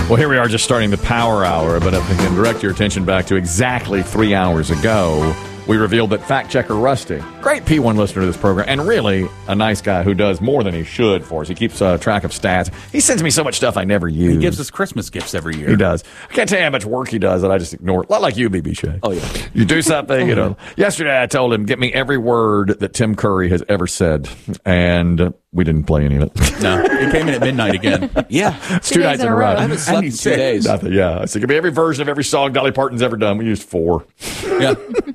Well, here we are just starting the Power Hour, but if we can direct your attention back to exactly 3 hours ago, we revealed that Fact Checker Rusty, great P1 listener to this program, and really a nice guy who does more than he should for us. He keeps track of stats. He sends me so much stuff I never use. He gives us Christmas gifts every year. He does. I can't tell you how much work he does that I just ignore. A lot like you, BB Shea. Oh, yeah. You do something, you know. Yesterday I told him, get me every word that Tim Curry has ever said, and we didn't play any of it. No, he came in at midnight again. Yeah. It's 2 nights in a row. I haven't slept in 2 days. Nothing, yeah. I said, give me every version of every song Dolly Parton's ever done. We used 4. Yeah.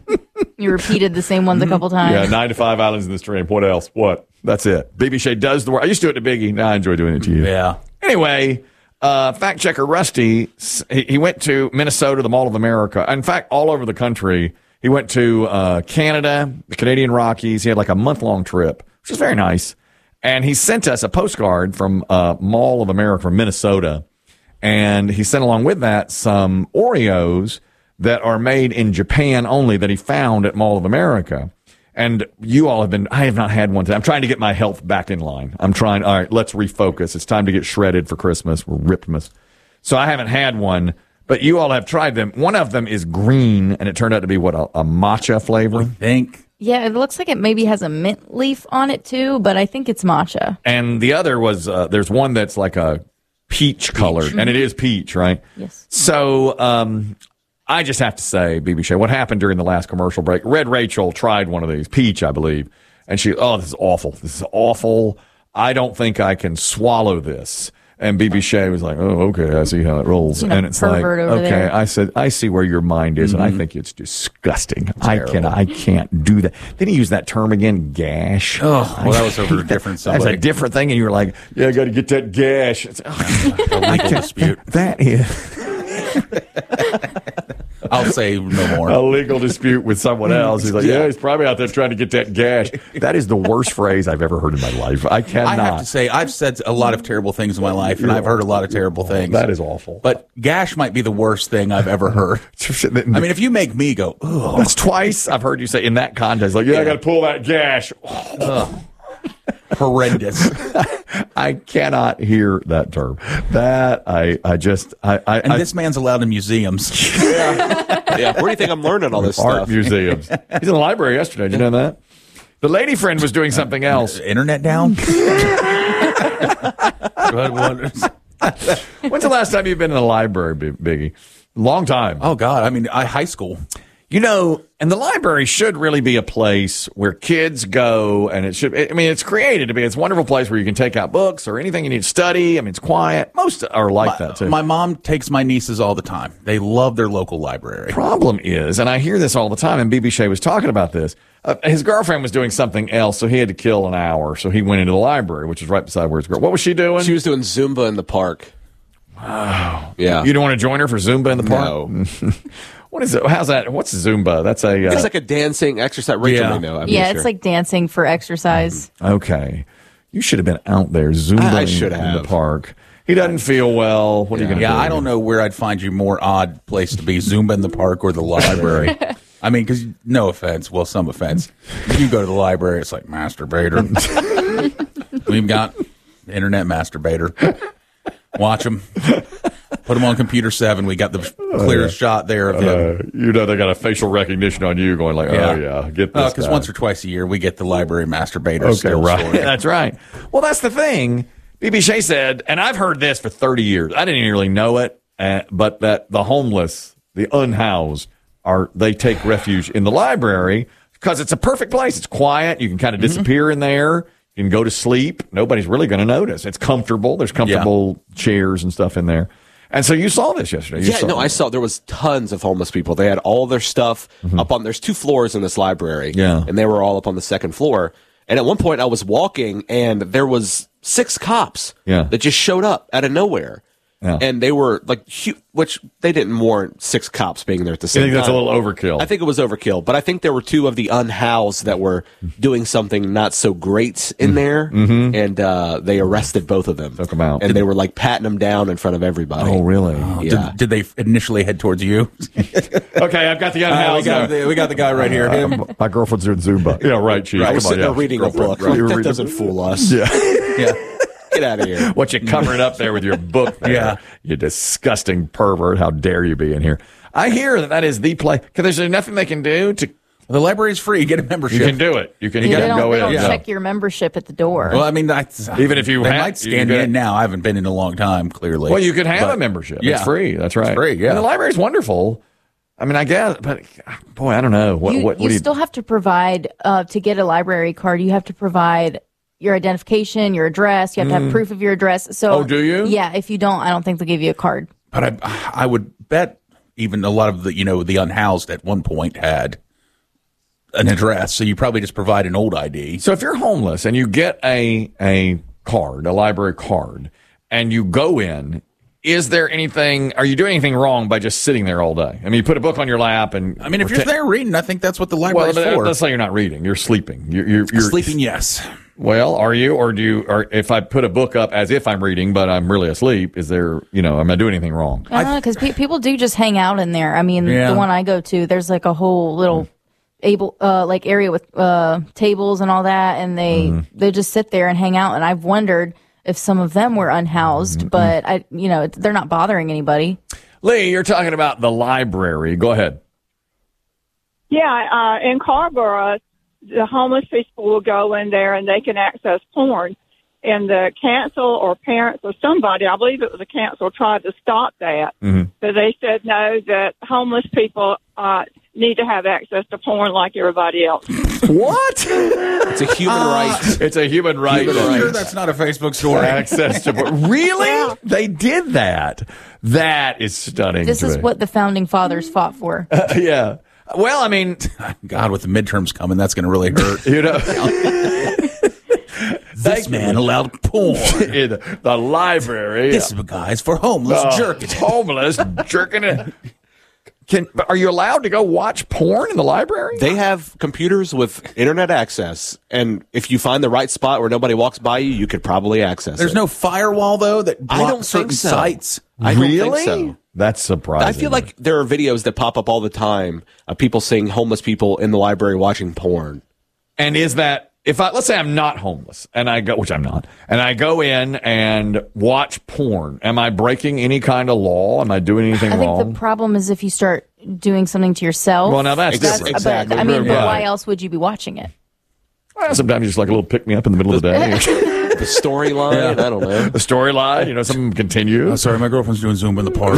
You repeated the same ones a couple times. Yeah, 9 to 5 Islands in the Stream. What else? What? That's it. BB Shea does the work. I used to do it to Biggie. Now I enjoy doing it to you. Yeah. Anyway, Fact Checker Rusty, he went to Minnesota, the Mall of America. In fact, all over the country. He went to Canada, the Canadian Rockies. He had like a month-long trip, which was very nice. And he sent us a postcard from Mall of America from Minnesota. And he sent along with that some Oreos that are made in Japan only that he found at Mall of America. And you all have been, I have not had one today. I'm trying to get my health back in line. I'm trying, all right, let's refocus. It's time to get shredded for Christmas. We're Ripmas. So I haven't had one, but you all have tried them. One of them is green, and it turned out to be what, a matcha flavor? I think. Yeah, it looks like it maybe has a mint leaf on it too, but I think it's matcha. And the other was, there's one that's like a peach colored, and it is peach, right? Yes. So, I just have to say, BB Shea, what happened during the last commercial break? Red Rachel tried one of these, peach, I believe, and she, this is awful. This is awful. I don't think I can swallow this. And BB Shea was like, oh, okay, I see how it rolls. And it's like, okay, there. I said, I see where your mind is, and I think it's disgusting. I can't do that. Then he used that term again, gash. Oh, well, that was over a different That's a different thing, and you were like, yeah, I got to get that gash. It's, a legal dispute. That is... I'll say no more. A legal dispute with someone else. He's like, yeah, he's probably out there trying to get that gash. That is the worst phrase I've ever heard in my life. I cannot. I have to say, I've said a lot of terrible things in my life, and I've heard a lot of terrible things. That is awful. But gash might be the worst thing I've ever heard. I mean, if you make me go, ugh. That's twice I've heard you say in that context, like, I got to pull that gash. Horrendous. I cannot hear that term. That and this man's allowed in museums. Yeah. Where do you think I'm learning all this art stuff? museums. He's in the library yesterday. Did you know that? The lady friend was doing something else. Internet down? When's the last time you've been in a library, Biggie? Long time. Oh, God. I mean, high school. You know, and the library should really be a place where kids go, and it's created to be. It's a wonderful place where you can take out books or anything you need to study. I mean, it's quiet. Most are like that, too. My mom takes my nieces all the time. They love their local library. Problem is, and I hear this all the time, and BB Shea was talking about this, his girlfriend was doing something else, so he had to kill an hour, so he went into the library, which is right beside where his girl. What was she doing? She was doing Zumba in the park. Wow. Yeah. You don't want to join her for Zumba in the park? No. What is it? How's that? What's Zumba? That's a... it's like a dancing exercise. Rachel may know. It's like dancing for exercise. Okay. You should have been out there Zumba in the park. He doesn't feel well. What are you going to do? Yeah, I don't know where I'd find you more odd place to be, Zumba in the park or the library. I mean, because no offense, well, some offense. You go to the library, it's like masturbator. We've got internet masturbator. Watch them. Put him on computer 7. We got the clearest shot there of him. You know they got a facial recognition on you going like, get this because guy. Once or twice a year we get the library masturbator. Okay, right. That's right. Well, that's the thing. BB Shea said, and I've heard this for 30 years. I didn't even really know it, but that the homeless, the unhoused, they take refuge in the library because it's a perfect place. It's quiet. You can kind of disappear in there. You can go to sleep. Nobody's really going to notice. It's comfortable. There's comfortable chairs and stuff in there. And so you saw this yesterday. I saw there was tons of homeless people. They had all their stuff up on, there's 2 floors in this library. Yeah. And they were all up on the 2nd floor. And at one point I was walking and there was 6 cops that just showed up out of nowhere. Yeah. And they were like, which they didn't warrant 6 cops being there at the same time. You think that's a little overkill? I think it was overkill, but I think there were 2 of the unhoused that were doing something not so great in there, and they arrested both of them. Took them out. And they were like patting them down in front of everybody. Oh, really? Yeah. Did they initially head towards you? Okay, I've got the unhoused. We got the guy right here. My girlfriend's doing Zumba. Yeah, right, Chief. I was sitting there reading a book. That doesn't fool us. Yeah. Yeah. Get out of here. What you covering up there with your book there? Yeah. You disgusting pervert. How dare you be in here? I hear that is the play, because there's nothing they can do to. The library's free. Get a membership. You can do it. You can They go don't in. check your membership at the door. Well, I mean, Even if you they had- might scan you you could- in now. I haven't been in a long time, clearly. Well, you could have But- a membership. Yeah. It's free. That's right. It's free, yeah. And the library's wonderful. I mean, I guess, but boy, I don't know. What you do you still have to provide to get a library card. You have to provide your identification, your address. You have to have proof of your address. So, Oh, do you? Yeah. If you don't, I don't think they'll give you a card. But I would bet even a lot of the unhoused at one point had an address, so you probably just provide an old ID. So if you're homeless and you get a card, a library card, and you go in, is there anything? Are you doing anything wrong by just sitting there all day? I mean, you put a book on your lap, and I mean, if you're there reading, I think that's what the library's well, for. let's say you're not reading; you're sleeping. You're Sleeping, yes. Well, are you, or do you? Or if I put a book up as if I'm reading, but I'm really asleep, is there? Am I doing anything wrong? I don't know, because people do just hang out in there. I mean, Yeah. the one I go to, there's like a whole little like area with tables and all that, and they just sit there and hang out. And I've wondered if some of them were unhoused, but they're not bothering anybody. Lee, you're talking about the library. Go ahead. Yeah, in Carborough, the homeless people will go in there and they can access porn. And the council or parents or somebody, I believe it was the council, tried to stop that. But they said no, that homeless people need to have access to porn like everybody else. What? It's a human right. It's a human right. I'm sure that's not a Facebook story. Access to really? Yeah. They did that. That is stunning. This to is me. what the founding fathers fought for. Yeah. Well, I mean, God, with the midterms coming, that's going to really hurt. This man allowed porn. in the library. This guy's for homeless jerking. Homeless jerking it. Are you allowed to go watch porn in the library? They have computers with internet access, and if you find the right spot where nobody walks by you, you could probably access There's it. no firewall, though, that I blocks don't certain think so. sites. I don't really? think so. That's surprising. I feel like there are videos that pop up all the time of people seeing homeless people in the library watching porn. And is that let's say I'm not homeless and I go, which I'm not, and I go in and watch porn, am I breaking any kind of law? Am I doing anything I think wrong? the problem is if you start doing something to yourself. Well, now that's Exactly. different. Exactly. But, I mean, Right. why else would you be watching it? Well, sometimes you just like a little pick me up in the middle of the day. The storyline, Yeah. I don't know. The storyline, some of them continue. Oh, sorry, my girlfriend's doing Zoom in the park.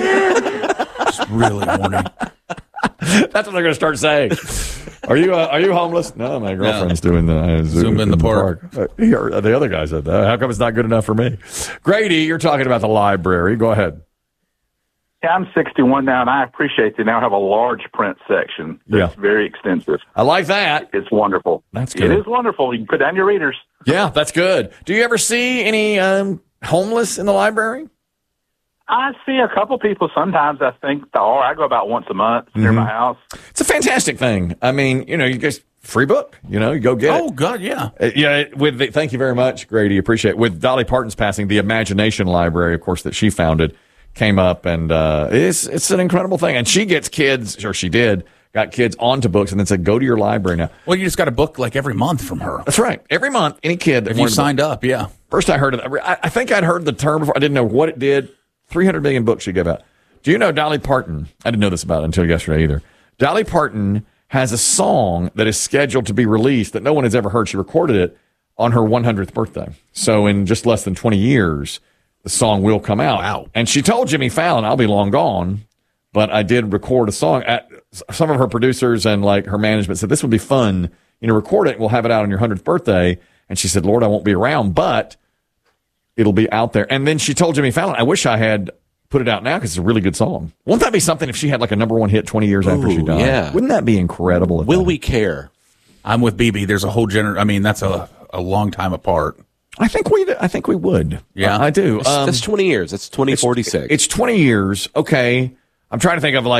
Just really horny. That's what they're going to start saying. Are you homeless? No, my girlfriend's doing the Zoom in the park. The other guy said that. How come it's not good enough for me? Grady, you're talking about the library. Go ahead. Yeah, I'm 61 now, and I appreciate they now have a large print section that's very extensive. I like that. It's wonderful. That's good. It is wonderful. You can put down your readers. Yeah, that's good. Do you ever see any homeless in the library? I see a couple people sometimes. I think I go about once a month near my house. It's a fantastic thing. I mean, you guys free book. You go get it. Oh, God, yeah. Thank you very much, Grady. Appreciate it. With Dolly Parton's passing, the Imagination Library, of course, that she founded, came up, and it's an incredible thing. And she gets kids, or she got kids onto books, and then said, "Go to your library now." Well, you just got a book like every month from her. That's right. Every month, any kid that If you signed up, yeah. First, I heard of it. I think I'd heard the term before. I didn't know what it did. 300 million books she gave out. Do you know Dolly Parton? I didn't know this about it until yesterday either. Dolly Parton has a song that is scheduled to be released that no one has ever heard. She recorded it on her 100th birthday. So in just less than 20 years, the song will come out. Wow. And she told Jimmy Fallon, I'll be long gone, but I did record a song. Some of her producers and her management said, this would be fun. Record it and we'll have it out on your 100th birthday. And she said, Lord, I won't be around, but it'll be out there. And then she told Jimmy Fallon, I wish I had put it out now because it's a really good song. Wouldn't that be something if she had a number one hit 20 years after she died? yeah. Wouldn't that be incredible? Will we care? I'm with BB. There's a whole that's a long time apart. I think we would. Yeah. I do. That's 20 years. That's 2046. It's 20 years. Okay. I'm trying to think of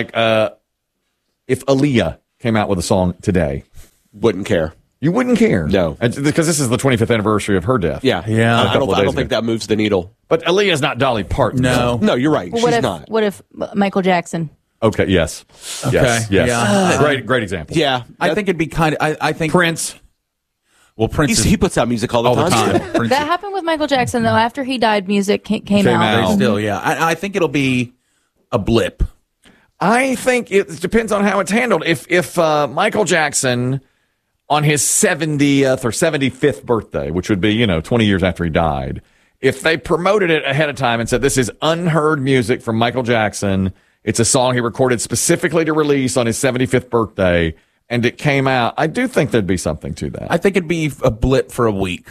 if Aaliyah came out with a song today. Wouldn't care. You wouldn't care. No. Because this is the 25th anniversary of her death. Yeah. Yeah. I don't days think that moves the needle. But Aaliyah's not Dolly Parton. No. No, you're right. Well, She's not. What if Michael Jackson? Okay. Yes. Okay. Yes. Yeah. Great example. Yeah. I think it'd be I think Prince. Well, Prince He puts out music all the time. Prince That happened with Michael Jackson, though. After he died, music came out. out. they still, yeah. I think it'll be a blip. I think it depends on how it's handled. If Michael Jackson on his 70th or 75th birthday, which would be 20 years after he died, if they promoted it ahead of time and said this is unheard music from Michael Jackson, it's a song he recorded specifically to release on his 75th birthday, and it came out, I do think there'd be something to that. I think it'd be a blip for a week.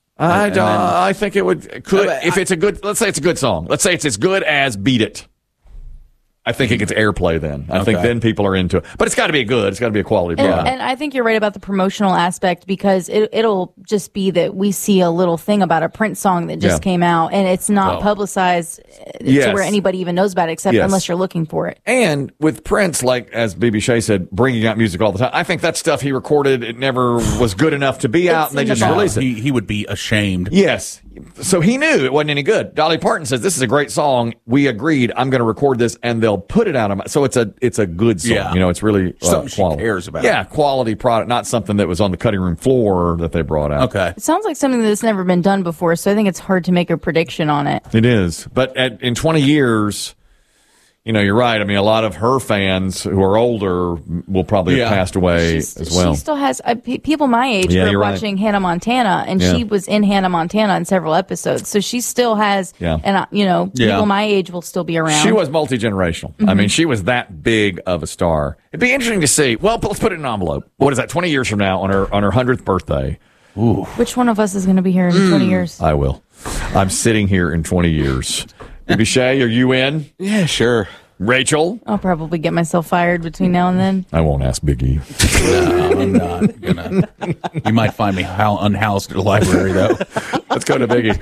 I think it could if it's a good. Let's say it's a good song. Let's say it's as good as "Beat It." I think it gets airplay then. I think then people are into it. But it's got to be good. It's got to be a quality product. And I think you're right about the promotional aspect because it'll just be that we see a little thing about a Prince song that just came out and it's not publicized to where anybody even knows about it except unless you're looking for it. And with Prince, like as BB Shea said, bringing out music all the time, I think that stuff he recorded, it never was good enough to be out and they just released it. He would be ashamed. Yes. So he knew it wasn't any good. Dolly Parton says, this is a great song. We agreed. I'm going to record this and they'll put it out. So it's a good song. Yeah. It's really something quality. she cares about. Yeah, quality product, not something that was on the cutting room floor that they brought out. Okay. It sounds like something that's never been done before, so I think it's hard to make a prediction on it. It is. But in 20 years, you're right. I mean, a lot of her fans who are older will probably have passed away as well. She still has people my age grew up watching Hannah Montana, and she was in Hannah Montana in several episodes. So she still has, and people my age will still be around. She was multi-generational. Mm-hmm. I mean, she was that big of a star. It'd be interesting to see. Well, let's put it in an envelope. What is that? 20 years from now, on her 100th birthday. Ooh. Which one of us is going to be here in 20 years? I will. I'm sitting here in 20 years. BB Shea, are you in? Yeah, sure. Rachel? I'll probably get myself fired between now and then. I won't ask Biggie. No, I'm not gonna. You might find me unhoused at the library, though. Let's go to Biggie.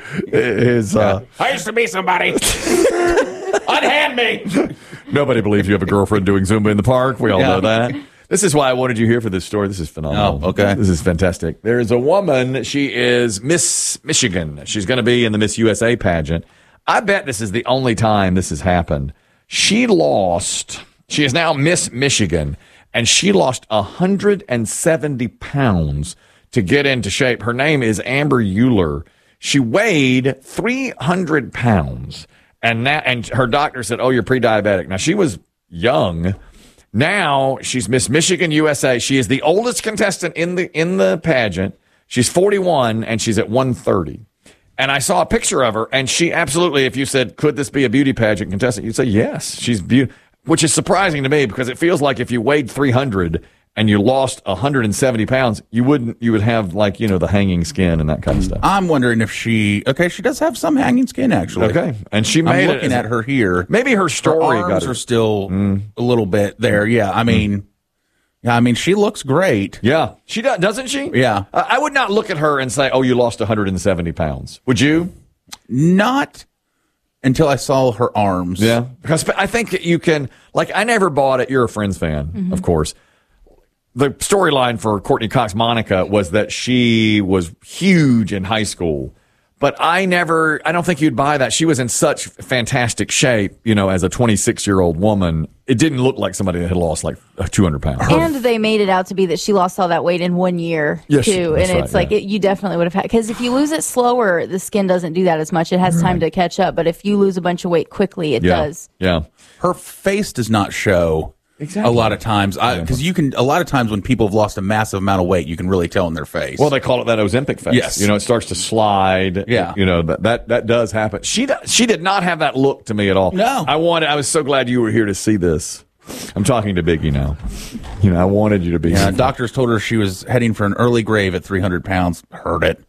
I used to be somebody. Unhand me. Nobody believes you have a girlfriend doing Zumba in the park. We all know that. This is why I wanted you here for this story. This is phenomenal. Oh, okay. This is fantastic. There is a woman. She is Miss Michigan. She's going to be in the Miss USA pageant. I bet this is the only time this has happened. She is now Miss Michigan, and she lost 170 pounds to get into shape. Her name is Amber Euler. She weighed 300 pounds, and her doctor said, "Oh, you're pre-diabetic." Now, she was young. Now she's Miss Michigan USA. She is the oldest contestant in the pageant. She's 41, and she's at 130. And I saw a picture of her, and she absolutely, if you said, could this be a beauty pageant contestant? You'd say, yes, she's beautiful, which is surprising to me because it feels like if you weighed 300 and you lost 170 pounds, you would have like, the hanging skin and that kind of stuff. I'm wondering if she does have some hanging skin actually. Okay. And she I'm looking at her here. Maybe her story her arms are still a little bit there. Yeah. I mean, she looks great. Yeah, she does, doesn't she? Yeah. I would not look at her and say, "Oh, you lost 170 pounds." Would you? Not until I saw her arms. Yeah, because I think that you can. Like, I never bought it. You're a Friends fan, of course. The storyline for Courtney Cox Monica was that she was huge in high school. But I don't think you'd buy that. She was in such fantastic shape, as a 26-year-old woman. It didn't look like somebody that had lost like 200 pounds. And they made it out to be that she lost all that weight in 1 year, too. And it's you definitely would have had, because if you lose it slower, the skin doesn't do that as much. It has time to catch up. But if you lose a bunch of weight quickly, it does. Yeah. Her face does not show. Exactly. A lot of times, because a lot of times when people have lost a massive amount of weight, you can really tell in their face. Well, they call it that Ozempic face. Yes. It starts to slide. Yeah. That does happen. She did not have that look to me at all. No. I was so glad you were here to see this. I'm talking to Biggie now. I wanted you to be here. Doctors told her she was heading for an early grave at 300 pounds. Heard it.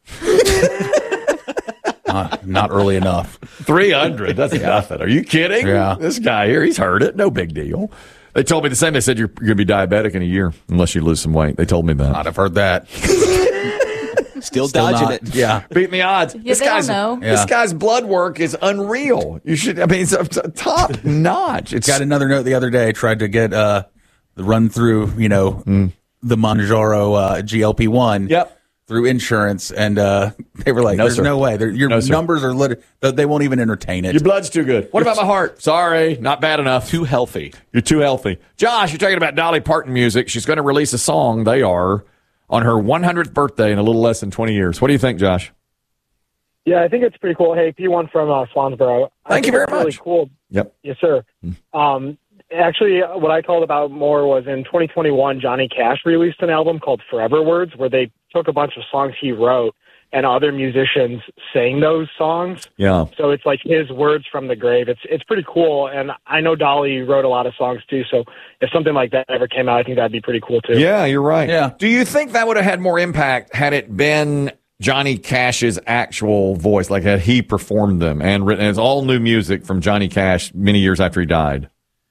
Not early enough. 300? That's nothing. Are you kidding? Yeah. This guy here, he's heard it. No big deal. They told me the same. They said you're going to be diabetic in a year unless you lose some weight. They told me that. I'd have heard that. Still dodging not. it. Yeah. Beating the odds. Yeah, This guy's blood work is unreal. You should, it's top notch. Got another note the other day. I tried to get the run through, the Mounjaro GLP-1. Yep. Through insurance, and they were like, No, "There's sir. no way. Your numbers are they won't even entertain it." Your blood's too good. What about my heart? Sorry, not bad enough. Too healthy. You're too healthy. Josh, you're talking about Dolly Parton music. She's going to release a song. They are on her 100th birthday in a little less than 20 years. What do you think, Josh? Yeah, I think it's pretty cool. Hey, P1 from Swansboro. Thank you very much. Really cool. Yep. Yes, sir. Actually, what I called about more was in 2021, Johnny Cash released an album called Forever Words, where they took a bunch of songs he wrote and other musicians sang those songs. Yeah. So it's like his words from the grave. It's pretty cool. And I know Dolly wrote a lot of songs too. So if something like that ever came out, I think that'd be pretty cool too. Yeah, you're right. Yeah. Do you think that would have had more impact had it been Johnny Cash's actual voice, like had he performed them and written? It's all new music from Johnny Cash many years after he died.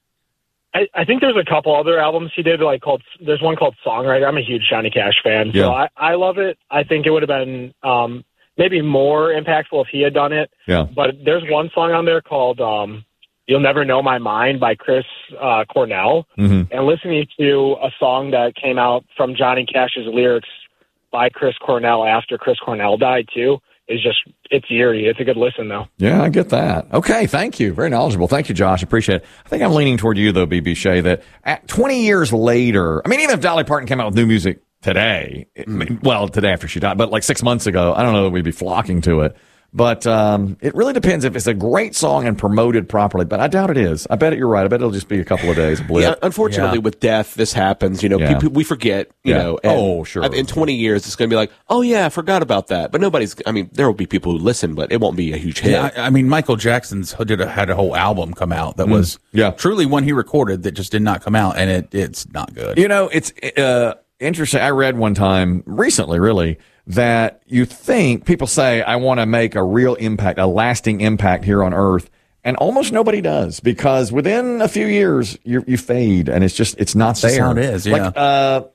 I think there's a couple other albums he did, there's one called Songwriter. I'm a huge Johnny Cash fan, so I love it. I think it would have been maybe more impactful if he had done it. Yeah. But there's one song on there called You'll Never Know My Mind by Chris Cornell. Mm-hmm. And listening to a song that came out from Johnny Cash's lyrics by Chris Cornell after Chris Cornell died, too, it's eerie. It's a good listen, though. Yeah, I get that. Okay, thank you. Very knowledgeable. Thank you, Josh. Appreciate it. I think I'm leaning toward you, though, BB Shea, that at 20 years later, I mean, even if Dolly Parton came out with new music today, today after she died, but like 6 months ago, I don't know that we'd be flocking to it. But it really depends if it's a great song and promoted properly. But I doubt it is. I bet you're right. I bet it'll just be a couple of days. Yeah, unfortunately, with death, this happens. People, we forget. You know. And sure. In 20 years, it's going to be like, oh yeah, I forgot about that. But nobody's. I mean, there will be people who listen, but it won't be a huge hit. Yeah, I mean, Michael Jackson's had a whole album come out that was truly one he recorded that just did not come out, and it's not good. It's interesting. I read one time recently, really, that you think people say, I want to make a real impact, a lasting impact here on Earth. And almost nobody does, because within a few years you fade, and it's not That's there. how it is. Yeah.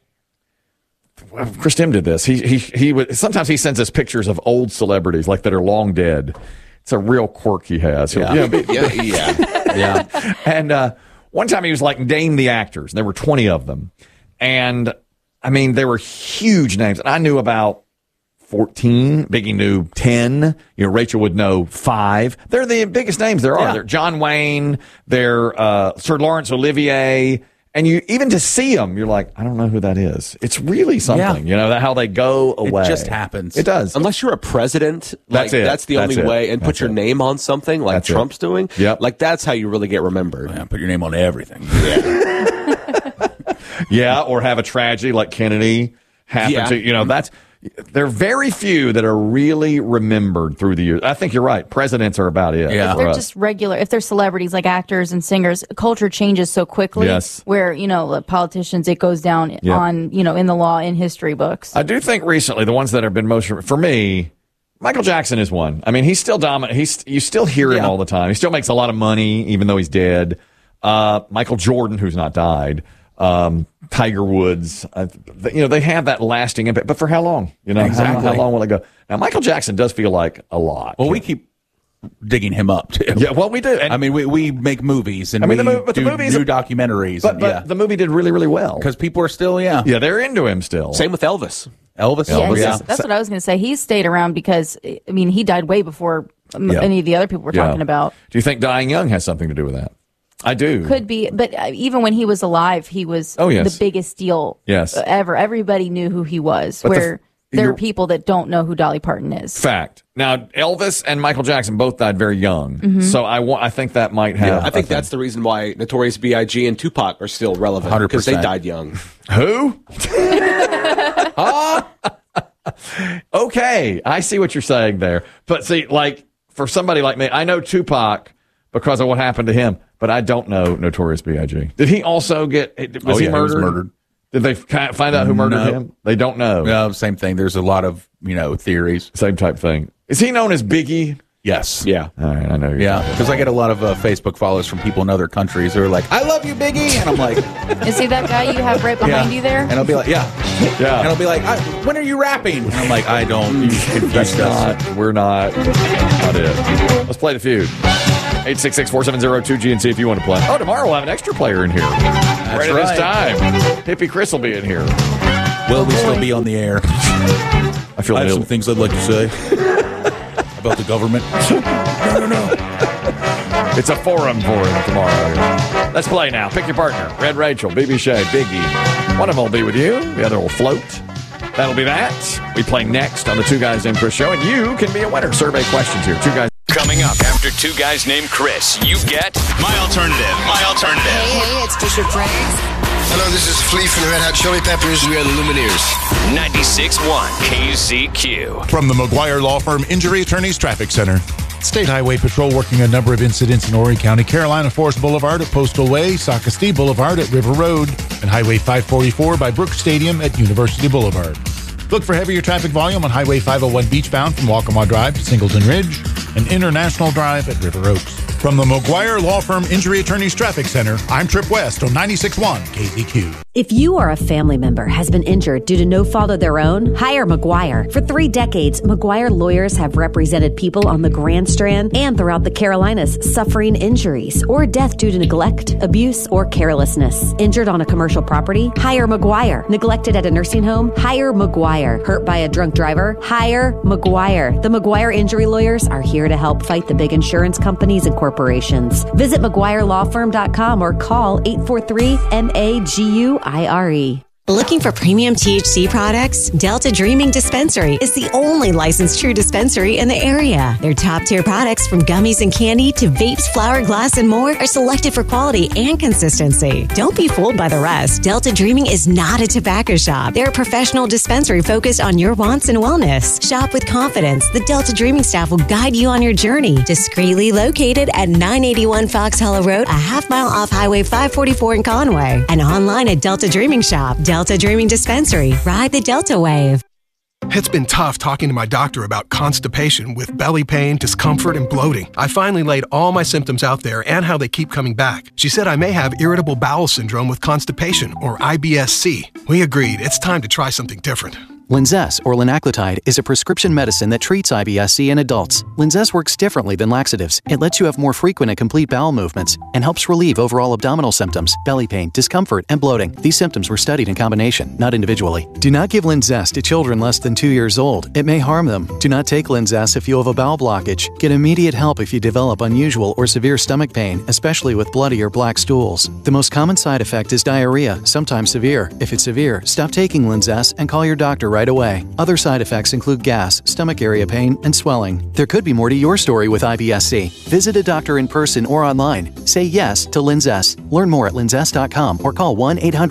Like Chris Tim did this. He would sometimes he sends us pictures of old celebrities like that are long dead. It's a real quirk he has. Yeah. And one time he was like, name the actors. There were 20 of them, and I mean they were huge names, and I knew about 14. Biggie knew 10. Rachel would know 5. They're the biggest names there are. Yeah. They're John Wayne. They're Sir Laurence Olivier. And you even to see them, you're like, I don't know who that is. It's really something. That how they go away. It just happens. It does. Unless you're a president, That's it. that's the only way, and put your name on something like That's Trump's doing. Yep. Like that's how you really get remembered. Yeah, put your name on everything. Yeah, or have a tragedy like Kennedy happen to. That's. There are very few that are really remembered through the years. I think you're right. Presidents are about it. Yeah. If they're just regular, if they're celebrities like actors and singers, culture changes so quickly. Yes. Where, politicians, it goes down on, in the law, in history books. I do think recently the ones that have been most, for me, Michael Jackson is one. I mean, he's still dominant. You still hear him all the time. He still makes a lot of money, even though he's dead. Michael Jordan, who's not died. Tiger Woods, they have that lasting impact, but for how long? Exactly. How long will it go? Now, Michael Jackson does feel like a lot. Well, we keep digging him up too. Yeah, well, we do. And, I mean, we make movies and the do movies, new documentaries. But the movie did really, really well because people are still they're into him still. Same with Elvis. Yes, that's what I was going to say. He stayed around because he died way before any of the other people were talking about. Do you think dying young has something to do with that? I do. Could be, but even when he was alive, he was the biggest deal ever. Everybody knew who he was, but there are people that don't know who Dolly Parton is. Fact. Now, Elvis and Michael Jackson both died very young, so I think that might have. I think that's the reason why Notorious B.I.G. and Tupac are still relevant, because they died young. Who? Okay, I see what you're saying there. But see, like, for somebody like me, I know Tupac because of what happened to him, but I don't know Notorious B.I.G. Did he also get? Was he murdered? He was murdered. Did they find out who murdered him? They don't know. No, same thing. There's a lot of theories. Same type thing. Is he known as Biggie? Yes. Yeah. All right, I know. Because I get a lot of Facebook follows from people in other countries who are like, "I love you, Biggie," and I'm like, "Is he that guy you have right behind you there?" And I'll be like, "Yeah." And I'll be like, "When are you rapping?" And I'm like, "I don't." That's not. We're not. Not it. Let's play the feud. 866-470-2GNC if you want to play. Oh, tomorrow we'll have an extra player in here. That's right at this time. Hippie Chris will be in here. Will we still be on the air? I have some things I'd like to say about the government. No. It's a forum for him tomorrow. Let's play now. Pick your partner. Red Rachel, BB Shea, Biggie. One of them will be with you. The other will float. That'll be that. We play next on the Two Guys Named Chris show, and you can be a winner. Survey questions here. Two Guys. Coming up after Two Guys Named Chris, you get My Alternative. Hey, it's Bishop Briggs. Hello, this is Flea from the Red Hot Chili Peppers. We are the Lumineers. 96.1 KZQ. From the McGuire Law Firm Injury Attorneys Traffic Center. State Highway Patrol working a number of incidents in Horry County. Carolina Forest Boulevard at Postal Way, Socastee Boulevard at River Road, and Highway 544 by Brooks Stadium at University Boulevard. Look for heavier traffic volume on Highway 501 beachbound from Waccamaw Drive to Singleton Ridge and International Drive at River Oaks. From the McGuire Law Firm Injury Attorneys Traffic Center, I'm Trip West on 96.1 KZQ. If you or a family member has been injured due to no fault of their own, hire McGuire. For 3 decades, McGuire lawyers have represented people on the Grand Strand and throughout the Carolinas suffering injuries or death due to neglect, abuse, or carelessness. Injured on a commercial property? Hire McGuire. Neglected at a nursing home? Hire McGuire. Hurt by a drunk driver? Hire McGuire. The McGuire injury lawyers are here to help fight the big insurance companies and corporations. Visit McGuireLawFirm.com or call 843-MAGUIRE. Looking for premium THC products? Delta Dreaming Dispensary is the only licensed true dispensary in the area. Their top-tier products from gummies and candy to vapes, flower, glass, and more are selected for quality and consistency. Don't be fooled by the rest. Delta Dreaming is not a tobacco shop. They're a professional dispensary focused on your wants and wellness. Shop with confidence. The Delta Dreaming staff will guide you on your journey. Discreetly located at 981 Fox Hollow Road, a half-mile off Highway 544 in Conway. And online at Delta Dreaming Shop. Delta Dreaming Dispensary. Ride the Delta Wave. It's been tough talking to my doctor about constipation with belly pain, discomfort, and bloating. I finally laid all my symptoms out there and how they keep coming back. She said I may have irritable bowel syndrome with constipation, or IBS-C. We agreed it's time to try something different. Linzess, or linaclotide, is a prescription medicine that treats IBS-C in adults. Linzess works differently than laxatives. It lets you have more frequent and complete bowel movements and helps relieve overall abdominal symptoms, belly pain, discomfort, and bloating. These symptoms were studied in combination, not individually. Do not give Linzess to children less than 2 years old. It may harm them. Do not take Linzess if you have a bowel blockage. Get immediate help if you develop unusual or severe stomach pain, especially with bloody or black stools. The most common side effect is diarrhea, sometimes severe. If it's severe, stop taking Linzess and call your doctor right away. Other side effects include gas, stomach area pain, and swelling. There could be more to your story with IBS-C. Visit a doctor in person or online. Say yes to Linzess. Learn more at linzess.com or call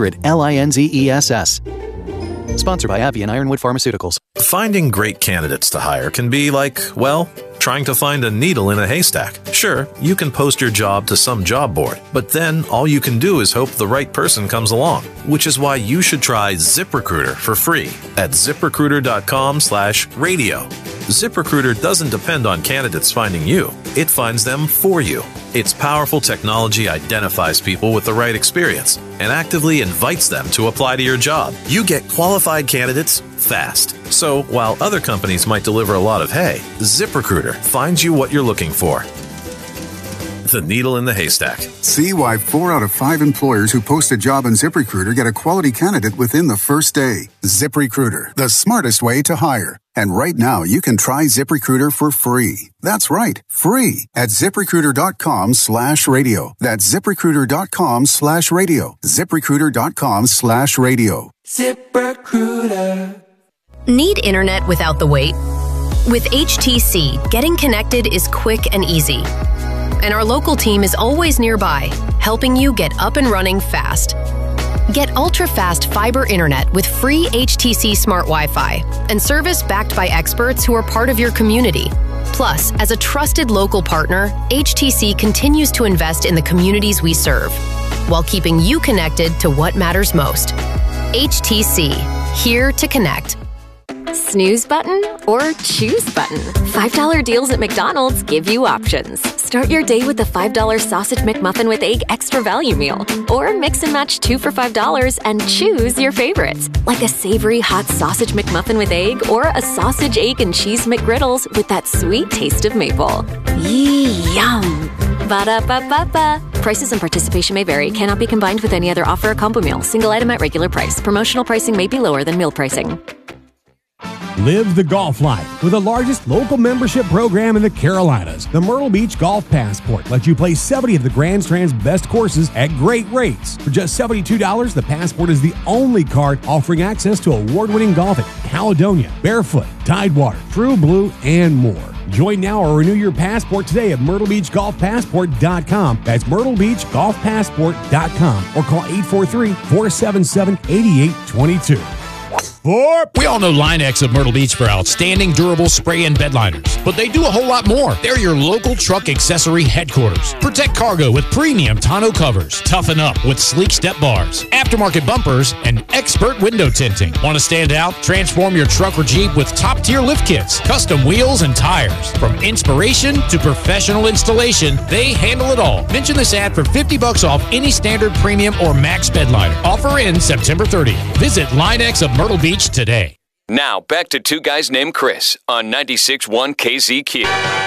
1-800-LINZESS. Sponsored by AbbVie and Ironwood Pharmaceuticals. Finding great candidates to hire can be like, well, trying to find a needle in a haystack. Sure, you can post your job to some job board, but then all you can do is hope the right person comes along, which is why you should try ZipRecruiter for free at ZipRecruiter.com/radio. ZipRecruiter doesn't depend on candidates finding you. It finds them for you. Its powerful technology identifies people with the right experience and actively invites them to apply to your job. You get qualified candidates fast. So while other companies might deliver a lot of hay, ZipRecruiter finds you what you're looking for. The needle in the haystack. See why 4 out of 5 employers who post a job on ZipRecruiter get a quality candidate within the first day. ZipRecruiter, the smartest way to hire. And right now, you can try ZipRecruiter for free. That's right, free at ZipRecruiter.com/radio. That's ZipRecruiter.com/radio. ZipRecruiter.com/radio. ZipRecruiter. Need internet without the wait? With HTC, getting connected is quick and easy. And our local team is always nearby, helping you get up and running fast. Get ultra-fast fiber internet with free HTC Smart Wi-Fi and service backed by experts who are part of your community. Plus, as a trusted local partner, HTC continues to invest in the communities we serve, while keeping you connected to what matters most. HTC, here to connect. Snooze button or choose button? $5 deals at McDonald's give you options. Start your day with the $5 Sausage McMuffin with Egg Extra Value Meal. Or mix and match 2 for $5 and choose your favorites, like a savory hot Sausage McMuffin with egg or a Sausage, Egg, and Cheese McGriddles with that sweet taste of maple. Yum! Ba-da-ba-ba-ba. Prices and participation may vary. Cannot be combined with any other offer or combo meal. Single item at regular price. Promotional pricing may be lower than meal pricing. Live the golf life with the largest local membership program in the Carolinas. The Myrtle Beach Golf Passport lets you play 70 of the Grand Strand's best courses at great rates. For just $72, the Passport is the only card offering access to award-winning golf at Caledonia, Barefoot, Tidewater, True Blue, and more. Join now or renew your passport today at MyrtleBeachGolfPassport.com. That's MyrtleBeachGolfPassport.com or call 843-477-8822. We all know Line-X of Myrtle Beach for outstanding durable spray and bed liners, but they do a whole lot more. They're your local truck accessory headquarters. Protect cargo with premium tonneau covers, toughen up with sleek step bars, aftermarket bumpers, and expert window tinting. Want to stand out? Transform your truck or Jeep with top-tier lift kits, custom wheels and tires. From inspiration to professional installation, they handle it all. Mention this ad for $50 off any standard premium or max bed liner. Offer ends September 30th. Visit Line-X of Myrtle Beach today. Now, back to Two Guys Named Chris on 96.1 KZQ.